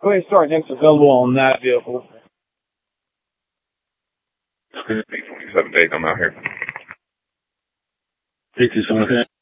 Go ahead, Sergeant. It's available on that vehicle. 27 days, I'm out here. 67.